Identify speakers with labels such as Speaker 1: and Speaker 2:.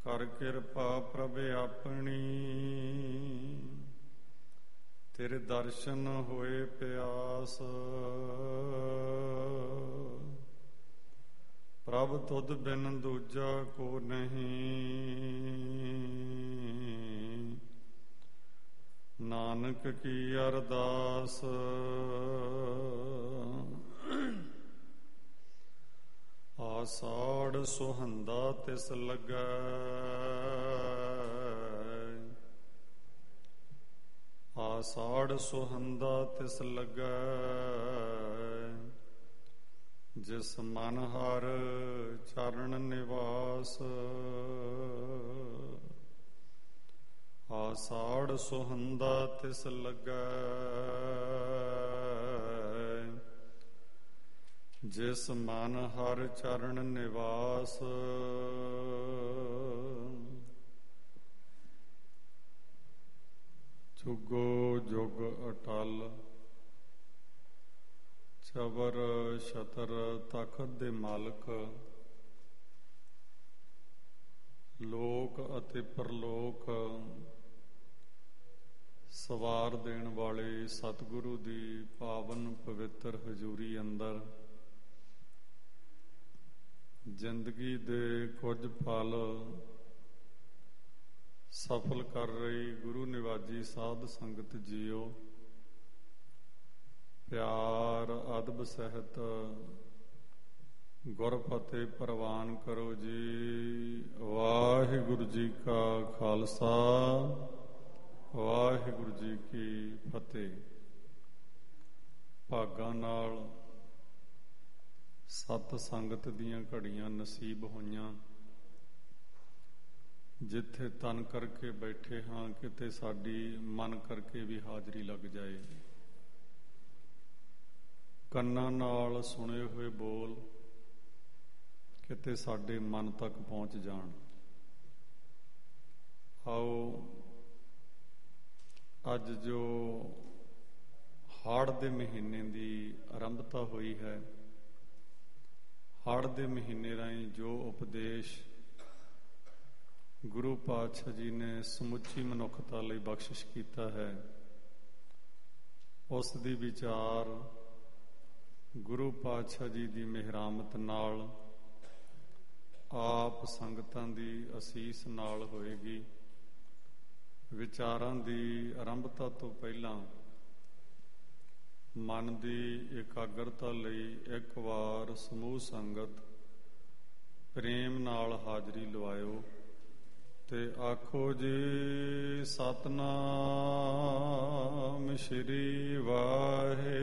Speaker 1: ਕਰ ਕਿਰਪਾ ਪ੍ਰਭ ਆਪਣੀ, ਤੇਰੇ ਦਰਸ਼ਨ ਹੋਏ ਪਿਆਸ। ਪ੍ਰਭ ਤੁਧ ਬਿਨ ਦੂਜਾ ਕੋ ਨਹੀਂ, ਨਾਨਕ ਕੀ ਅਰਦਾਸ। ਆਸਾੜ ਸੁਹੰਦਾ ਤਿਸ ਲੱਗੈ, ਆਸਾੜ ਸੁਹੰਦਾ ਤਿਸ ਲੱਗੈ, ਜਿਸ ਮਨ ਹਰ ਚਰਨ ਨਿਵਾਸ। ਆਸਾੜ ਸੁਹੰਦਾ ਤਿਸ ਲੱਗੈ, ਜਿਸ ਮਨ ਹਰ ਚਰਨ ਨਿਵਾਸ। ਜੁਗੋ ਜੁਗ ਅਟਲ, ਚਵਰ ਛਤਰ ਤਖਤ ਦੇ ਮਾਲਕ, ਲੋਕ ਅਤੇ ਪਰਲੋਕ ਸਵਾਰ ਦੇਣ ਵਾਲੇ ਸਤਿਗੁਰੂ ਦੀ ਪਾਵਨ ਪਵਿੱਤਰ ਹਜ਼ੂਰੀ ਅੰਦਰ ਜ਼ਿੰਦਗੀ ਦੇ ਕੁਝ ਪਲ ਸਫਲ ਕਰ ਰਹੀ ਗੁਰੂ ਨਿਵਾਜੀ ਸਾਧ ਸੰਗਤ ਜੀਓ, ਪਿਆਰ ਅਦਬ ਸਹਿਤ ਗੁਰਫਤਿਹ ਪ੍ਰਵਾਨ ਕਰੋ ਜੀ। ਵਾਹਿਗੁਰੂ ਜੀ ਕਾ ਖਾਲਸਾ, ਵਾਹਿਗੁਰੂ ਜੀ ਕੀ ਫਤਿਹ। ਭਾਗਾਂ ਨਾਲ ਸਤ ਸੰਗਤ ਦੀਆਂ ਘੜੀਆਂ ਨਸੀਬ ਹੋਈਆਂ, ਜਿੱਥੇ ਤਨ ਕਰਕੇ ਬੈਠੇ ਹਾਂ ਕਿਤੇ ਸਾਡੀ ਮਨ ਕਰਕੇ ਵੀ ਹਾਜ਼ਰੀ ਲੱਗ ਜਾਏ। ਕੰਨਾਂ ਨਾਲ ਸੁਣੇ ਹੋਏ ਬੋਲ ਕਿਤੇ ਸਾਡੇ ਮਨ ਤੱਕ ਪਹੁੰਚ ਜਾਣ। ਆਓ ਅੱਜ ਜੋ ਹਾੜ੍ਹ ਦੇ ਮਹੀਨੇ ਦੀ ਆਰੰਭਤਾ ਹੋਈ ਹੈ, ਹਾੜ੍ਹ ਦੇ ਮਹੀਨੇ ਰਾਹੀਂ ਜੋ ਉਪਦੇਸ਼ ਗੁਰੂ ਪਾਤਸ਼ਾਹ ਜੀ ਨੇ ਸਮੁੱਚੀ ਮਨੁੱਖਤਾ ਲਈ ਬਖਸ਼ਿਸ਼ ਕੀਤਾ ਹੈ, ਉਸ ਦੀ ਵਿਚਾਰ ਗੁਰੂ ਪਾਤਸ਼ਾਹ ਜੀ ਦੀ ਮਿਹਰਾਮਤ ਨਾਲ ਆਪ ਸੰਗਤਾਂ ਦੀ ਅਸੀਸ ਨਾਲ ਹੋਏਗੀ। ਵਿਚਾਰਾਂ ਦੀ ਆਰੰਭਤਾ ਤੋਂ ਪਹਿਲਾਂ ਮਨ ਦੀ ਇਕਾਗਰਤਾ ਲਈ ਇੱਕ ਵਾਰ ਸਮੂਹ ਸੰਗਤ ਪ੍ਰੇਮ ਨਾਲ ਹਾਜ਼ਰੀ ਲਵਾਇਓ ਤੇ ਆਖੋ ਜੀ ਸਤਿਨਾਮ ਸ਼੍ਰੀ ਵਾਹਿਗੁਰੂ